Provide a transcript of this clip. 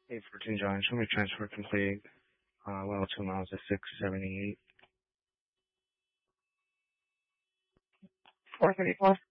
814 John, show me transfer complete. 102 miles to 678. 434.